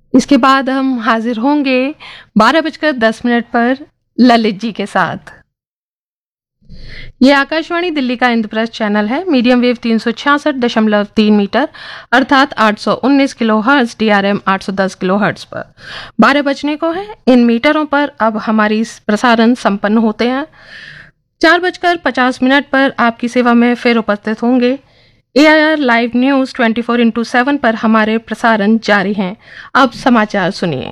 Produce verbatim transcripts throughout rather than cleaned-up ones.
इसके बाद हम हाजिर होंगे बारह बजकर दस मिनट पर ललित जी के साथ। ये आकाशवाणी दिल्ली का इंद्रप्रस्थ चैनल है। मीडियम वेव तीन सौ छियासठ दशमलव तीन मीटर अर्थात आठ सौ उन्नीस kilo hertz, D R M आठ सौ दस किलो हर्ट्ज पर बारह बजने को है। इन मीटरों पर अब हमारी प्रसारण संपन्न होते हैं। चार बजकर पचास मिनट पर आपकी सेवा में फिर उपस्थित होंगे। ए I R live news twenty four into seven पर हमारे प्रसारण जारी हैं। अब समाचार सुनिए।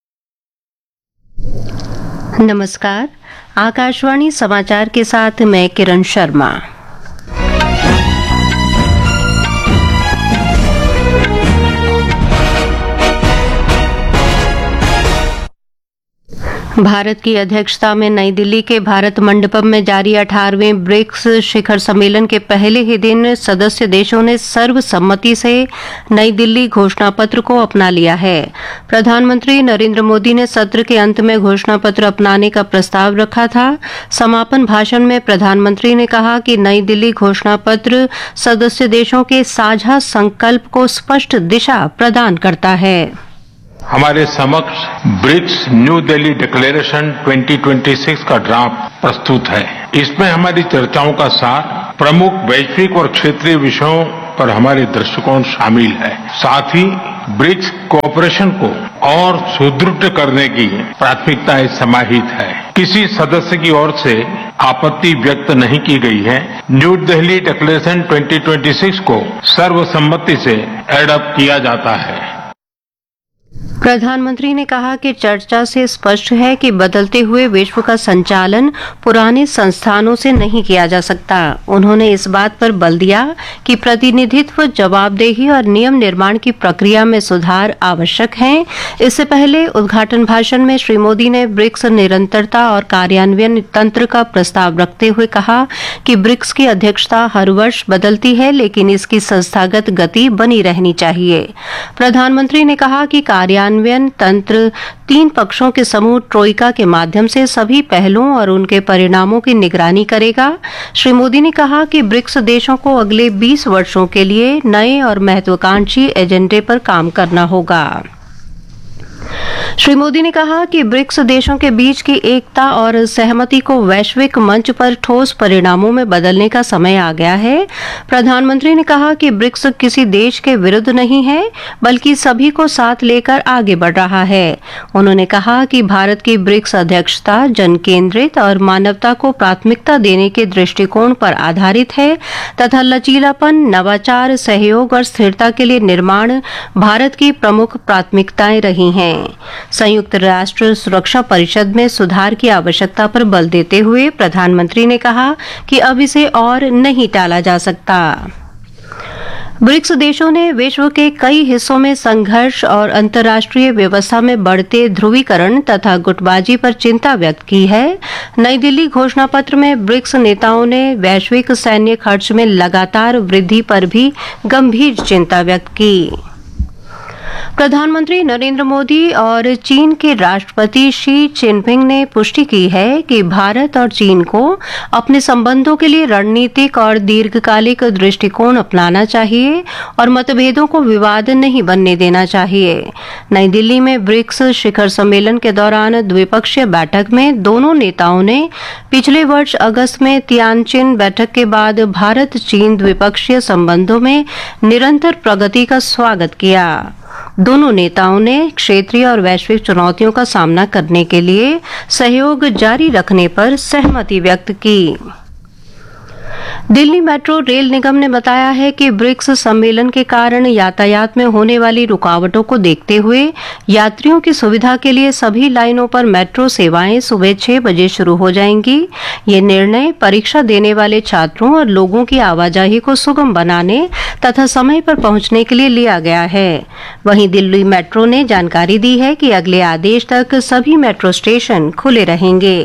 नमस्कार, आकाशवाणी समाचार के साथ मैं किरण शर्मा। भारत की अध्यक्षता में नई दिल्ली के भारत मंडपम में जारी अठारहवें ब्रिक्स शिखर सम्मेलन के पहले ही दिन सदस्य देशों ने सर्वसम्मति से नई दिल्ली घोषणा पत्र को अपना लिया है। प्रधानमंत्री नरेंद्र मोदी ने सत्र के अंत में घोषणा पत्र अपनाने का प्रस्ताव रखा था। समापन भाषण में प्रधानमंत्री ने कहा कि नई दिल्ली घोषणा पत्र सदस्य देशों के साझा संकल्प को स्पष्ट दिशा प्रदान करता है। हमारे समक्ष ब्रिक्स न्यू दिल्ली डिक्लेरेशन दो हज़ार छब्बीस का ड्राफ्ट प्रस्तुत है। इसमें हमारी चर्चाओं का सार, प्रमुख वैश्विक और क्षेत्रीय विषयों पर हमारे दृष्टिकोण शामिल है। साथ ही ब्रिक्स कोऑपरेशन को और सुदृढ़ करने की प्राथमिकताएं समाहित है। किसी सदस्य की ओर से आपत्ति व्यक्त नहीं की गई है। न्यू दिल्ली डिक्लेरेशन दो हज़ार छब्बीस को सर्वसम्मति से एडॉप्ट किया जाता है। प्रधानमंत्री ने कहा कि चर्चा से स्पष्ट है कि बदलते हुए विश्व का संचालन पुराने संस्थानों से नहीं किया जा सकता। उन्होंने इस बात पर बल दिया कि प्रतिनिधित्व, जवाबदेही और नियम निर्माण की प्रक्रिया में सुधार आवश्यक है। इससे पहले उद्घाटन भाषण में श्री मोदी ने ब्रिक्स निरंतरता और कार्यान्वयन तंत्र का प्रस्ताव रखते हुए कहा कि ब्रिक्स की अध्यक्षता हर वर्ष बदलती है, लेकिन इसकी संस्थागत गति बनी रहनी चाहिए। प्रधानमंत्री ने कहा कि कार्यान्वयन तंत्र तीन पक्षों के समूह ट्रोइका के माध्यम से सभी पहलुओं और उनके परिणामों की निगरानी करेगा। श्री मोदी ने कहा कि ब्रिक्स देशों को अगले बीस वर्षों के लिए नए और महत्वाकांक्षी एजेंडे पर काम करना होगा। श्री मोदी ने कहा कि ब्रिक्स देशों के बीच की एकता और सहमति को वैश्विक मंच पर ठोस परिणामों में बदलने का समय आ गया है। प्रधानमंत्री ने कहा कि ब्रिक्स किसी देश के विरुद्ध नहीं है, बल्कि सभी को साथ लेकर आगे बढ़ रहा है। उन्होंने कहा कि भारत की ब्रिक्स अध्यक्षता जन केंद्रित और मानवता को प्राथमिकता देने के दृष्टिकोण पर आधारित है तथा लचीलापन, नवाचार, सहयोग और स्थिरता के लिए निर्माण भारत की प्रमुख प्राथमिकताएं रही हैं। संयुक्त राष्ट्र सुरक्षा परिषद में सुधार की आवश्यकता पर बल देते हुए प्रधानमंत्री ने कहा कि अब इसे और नहीं टाला जा सकता। ब्रिक्स देशों ने विश्व के कई हिस्सों में संघर्ष और अंतर्राष्ट्रीय व्यवस्था में बढ़ते ध्रुवीकरण तथा गुटबाजी पर चिंता व्यक्त की है। नई दिल्ली घोषणा पत्र में ब्रिक्स नेताओं ने वैश्विक सैन्य खर्च में लगातार वृद्धि पर भी गंभीर चिंता व्यक्त की। प्रधानमंत्री नरेंद्र मोदी और चीन के राष्ट्रपति शी जिनपिंग ने पुष्टि की है कि भारत और चीन को अपने संबंधों के लिए रणनीतिक और दीर्घकालिक दृष्टिकोण अपनाना चाहिए और मतभेदों को विवाद नहीं बनने देना चाहिए। नई दिल्ली में ब्रिक्स शिखर सम्मेलन के दौरान द्विपक्षीय बैठक में दोनों नेताओं ने पिछले वर्ष अगस्त में तियानजिन बैठक के बाद भारत चीन द्विपक्षीय संबंधों में निरंतर प्रगति का स्वागत किया। दोनों नेताओं ने क्षेत्रीय और वैश्विक चुनौतियों का सामना करने के लिए सहयोग जारी रखने पर सहमति व्यक्त की। दिल्ली मेट्रो रेल निगम ने बताया है कि ब्रिक्स सम्मेलन के कारण यातायात में होने वाली रुकावटों को देखते हुए यात्रियों की सुविधा के लिए सभी लाइनों पर मेट्रो सेवाएं सुबह छह बजे शुरू हो जाएंगी। ये निर्णय परीक्षा देने वाले छात्रों और लोगों की आवाजाही को सुगम बनाने तथा समय पर पहुंचने के लिए लिया गया है। वहीं दिल्ली मेट्रो ने जानकारी दी है कि अगले आदेश तक सभी मेट्रो स्टेशन खुले रहेंगे।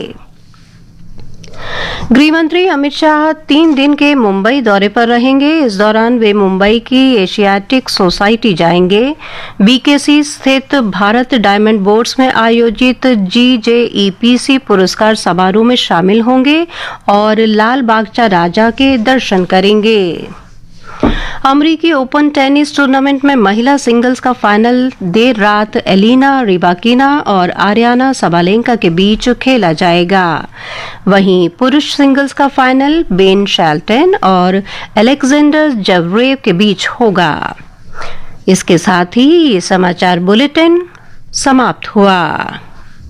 गृहमंत्री अमित शाह तीन दिन के मुंबई दौरे पर रहेंगे। इस दौरान वे मुंबई की एशियाटिक सोसाइटी जाएंगे, बीकेसी स्थित भारत डायमंड बोर्ड्स में आयोजित जी जे ई पी सी पुरस्कार समारोह में शामिल होंगे और लाल बागचा राजा के दर्शन करेंगे। अमरीकी ओपन टेनिस टूर्नामेंट में महिला सिंगल्स का फाइनल देर रात एलिना रिबाकिना और आर्याना सबालेंका के बीच खेला जाएगा। वहीं पुरुष सिंगल्स का फाइनल बेन शेल्टन और अलेक्जेंडर जवरेव के बीच होगा। इसके साथ ही ये समाचार बुलेटिन समाप्त हुआ।